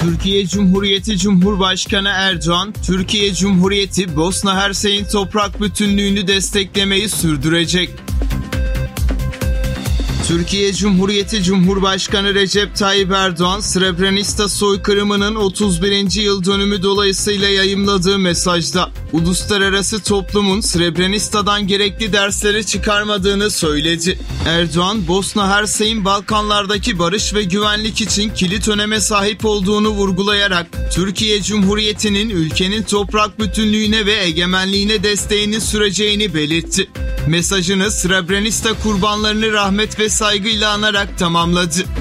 Türkiye Cumhuriyeti Cumhurbaşkanı Erdoğan, Türkiye Cumhuriyeti Bosna Hersek'in toprak bütünlüğünü desteklemeyi sürdürecek. Türkiye Cumhuriyeti Cumhurbaşkanı Recep Tayyip Erdoğan, Srebrenica soykırımının 31. yıl dönümü dolayısıyla yayımladığı mesajda, uluslararası toplumun Srebrenica'dan gerekli dersleri çıkarmadığını söyledi. Erdoğan, Bosna Hersek'in Balkanlardaki barış ve güvenlik için kilit öneme sahip olduğunu vurgulayarak, Türkiye Cumhuriyeti'nin ülkenin toprak bütünlüğüne ve egemenliğine desteğini süreceğini belirtti. Mesajını Srebrenica kurbanlarını rahmet ve saygıyla anarak tamamladı.